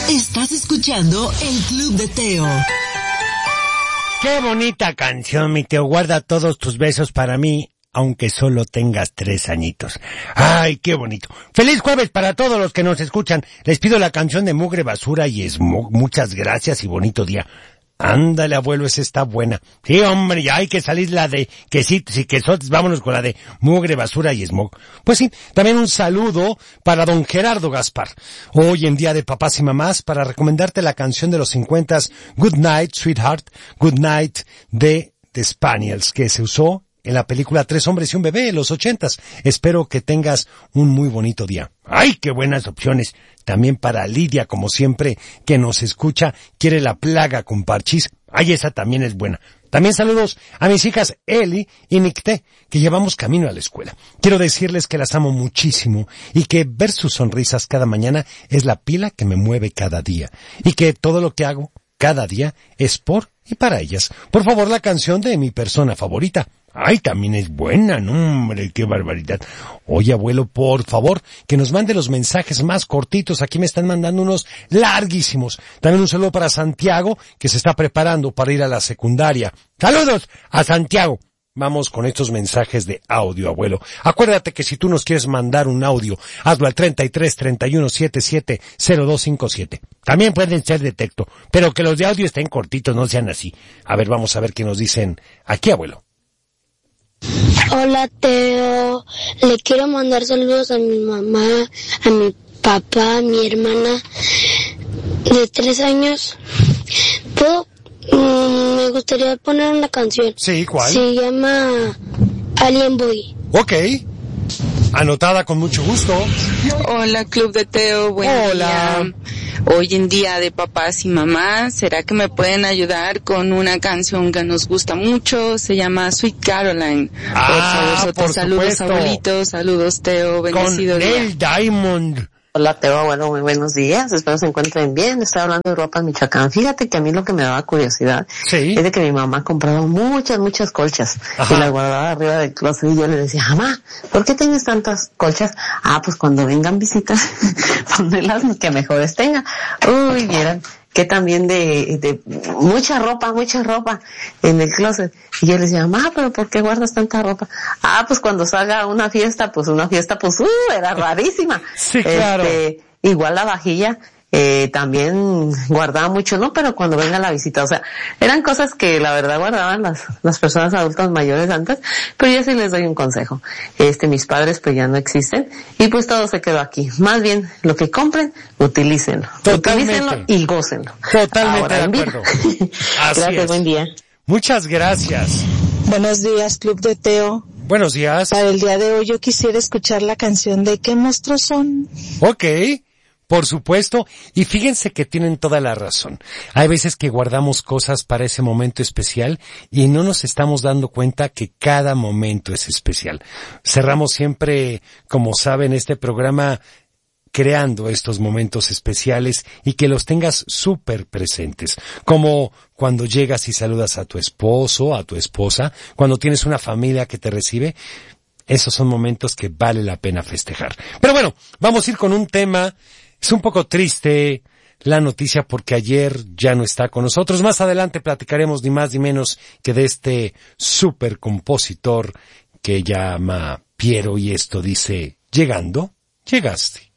Estás escuchando el Club de Teo. Qué bonita canción, mi Teo. Guarda todos tus besos para mí, aunque solo tengas 3 añitos. Ay, qué bonito. Feliz jueves para todos los que nos escuchan. Les pido la canción de Mugre, Basura y Smog. Muchas gracias y bonito día. Ándale, abuelo, esa está buena. Sí, hombre, ya hay que salir la de quesitos y quesotes. Vámonos con la de Mugre, Basura y Smog. Pues sí, también un saludo para don Gerardo Gaspar. Hoy en Día de Papás y Mamás, para recomendarte la canción de los 50s, Good Night, Sweetheart, Good Night de The Spaniels, que se usó en la película 3 hombres y un bebé en los 80s. Espero que tengas un muy bonito día. ¡Ay, qué buenas opciones! También para Lidia, como siempre, que nos escucha, quiere la plaga con parchís. ¡Ay, esa también es buena! También saludos a mis hijas Eli y Nicté, que llevamos camino a la escuela. Quiero decirles que las amo muchísimo y que ver sus sonrisas cada mañana es la pila que me mueve cada día. Y que todo lo que hago cada día es por y para ellas. Por favor, la canción de mi persona favorita. Ay, también es buena, no, hombre, qué barbaridad. Oye, abuelo, por favor, que nos mande los mensajes más cortitos. Aquí me están mandando unos larguísimos. También un saludo para Santiago, que se está preparando para ir a la secundaria. ¡Saludos a Santiago! Vamos con estos mensajes de audio, abuelo. Acuérdate que si tú nos quieres mandar un audio, hazlo al 33 31 77 0257. También pueden ser de texto, pero que los de audio estén cortitos, no sean así. A ver, vamos a ver qué nos dicen aquí, abuelo. Hola, Teo. Le quiero mandar saludos a mi mamá, a mi papá, a mi hermana de 3 años. Me gustaría poner una canción. Sí, ¿cuál? Se llama Alien Boy. Ok. Anotada con mucho gusto. Hola, Club de Teo. Buen día. Hoy en Día de Papás y Mamás, ¿será que me pueden ayudar con una canción que nos gusta mucho? Se llama Sweet Caroline. Por saludos, supuesto. Abuelitos. Saludos, Teo. Bendecido con día. Neil Diamond. Hola Teo, bueno, muy buenos días, espero se encuentren bien. Estoy hablando de Europa, Michoacán. Fíjate que a mí lo que me daba curiosidad es de que mi mamá compraba muchas colchas. Ajá. Y las guardaba arriba del closet y yo le decía, mamá, ¿por qué tienes tantas colchas? Pues cuando vengan visitas, ponmelas que mejores tenga. Uy, vieran que también de mucha ropa en el closet. Y yo le decía, mamá, ¿pero por qué guardas tanta ropa? Pues cuando salga una fiesta, era rarísima. Sí, claro. Igual la vajilla, también guardaba mucho, ¿no? Pero cuando venga la visita, o sea, eran cosas que la verdad guardaban las personas adultas mayores antes, pero yo sí les doy un consejo. Mis padres pues ya no existen, y pues todo se quedó aquí. Más bien, lo que compren, utilícenlo. Totalmente. Utilícenlo y gócenlo. Totalmente de acuerdo. Así Gracias, es. buen día. Muchas gracias. Buenos días, Club de Teo. Buenos días. Para el día de hoy yo quisiera escuchar la canción de ¿Qué monstruos son? Ok. Por supuesto, y fíjense que tienen toda la razón. Hay veces que guardamos cosas para ese momento especial y no nos estamos dando cuenta que cada momento es especial. Cerramos siempre, como saben, este programa creando estos momentos especiales y que los tengas súper presentes. Como cuando llegas y saludas a tu esposo, a tu esposa, cuando tienes una familia que te recibe. Esos son momentos que vale la pena festejar. Pero bueno, vamos a ir con un tema. Es un poco triste la noticia porque ayer ya no está con nosotros. Más adelante platicaremos ni más ni menos que de este super compositor que llama Piero y esto dice, llegando, llegaste.